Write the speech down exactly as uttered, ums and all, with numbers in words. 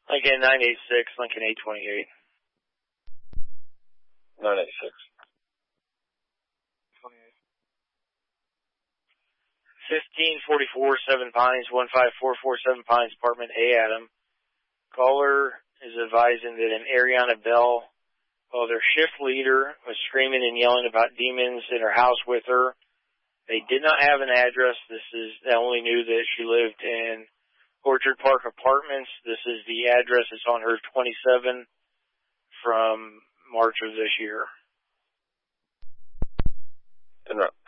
Lincoln nine eight six, Lincoln eight twenty-eight. nine eight six. fifteen forty-four, Seven Pines, one five four four, Seven Pines, apartment A, Adam. Caller is advising that an Ariana Bell, while their shift leader was screaming and yelling about demons in her house with her. They did not have an address. This is, they only knew that she lived in Orchard Park Apartments. This is the address. It's on her twenty-seven from March of this year. En route.